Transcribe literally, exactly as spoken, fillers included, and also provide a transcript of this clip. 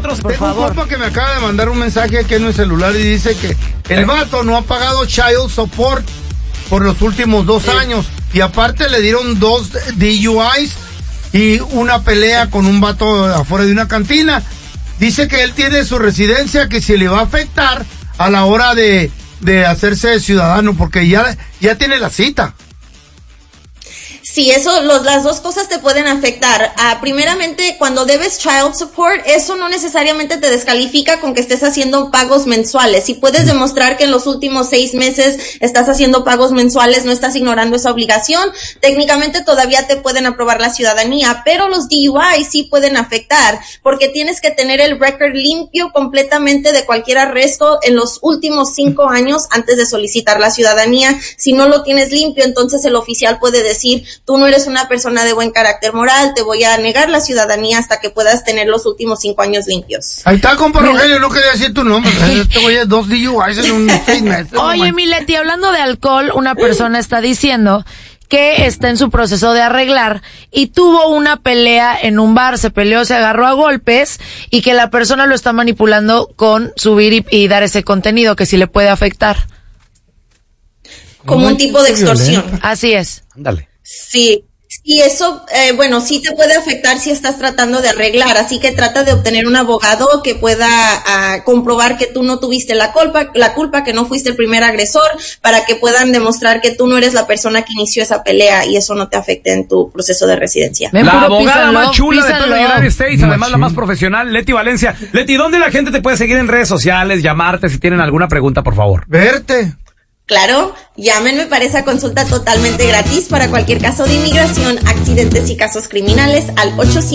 nosotros, por Tengo favor. un compa que me acaba de mandar un mensaje aquí en mi celular y dice que el vato no ha pagado child support por los últimos dos sí. años. Y aparte le dieron dos D U Is y una pelea con un vato afuera de una cantina. Dice que él tiene su residencia, que se le va a afectar a la hora de, de hacerse ciudadano, porque ya, ya tiene la cita. Sí, eso, los, las dos cosas te pueden afectar. Uh, primeramente, cuando debes child support, eso no necesariamente te descalifica con que estés haciendo pagos mensuales. Si puedes demostrar que en los últimos seis meses estás haciendo pagos mensuales, no estás ignorando esa obligación, técnicamente todavía te pueden aprobar la ciudadanía, pero los D U I sí pueden afectar, porque tienes que tener el record limpio completamente de cualquier arresto en los últimos cinco años antes de solicitar la ciudadanía. Si no lo tienes limpio, entonces el oficial puede decir, tú no eres una persona de buen carácter moral, te voy a negar la ciudadanía hasta que puedas tener los últimos cinco años limpios. Ahí está, compa Rogelio, no quería decir tu nombre. Te voy a dos D U Is en un seis meses. Oye, mi Leti, hablando de alcohol, una persona está diciendo que está en su proceso de arreglar y tuvo una pelea en un bar, se peleó, se agarró a golpes y que la persona lo está manipulando con subir y, y dar ese contenido que sí le puede afectar. Como un tipo de extorsión. Así es. Ándale. Sí, y eso, eh, bueno, sí te puede afectar si estás tratando de arreglar, así que trata de obtener un abogado que pueda uh, comprobar que tú no tuviste la culpa, la culpa, que no fuiste el primer agresor, para que puedan demostrar que tú no eres la persona que inició esa pelea y eso no te afecte en tu proceso de residencia. La abogada písalo, más chula písalo. de todo el United States, además Machine. La más profesional, Leti Valencia. Leti, ¿dónde la gente te puede seguir en redes sociales, llamarte si tienen alguna pregunta, por favor? Verte. Claro, llámenme para esa consulta totalmente gratis para cualquier caso de inmigración, accidentes y casos criminales al ocho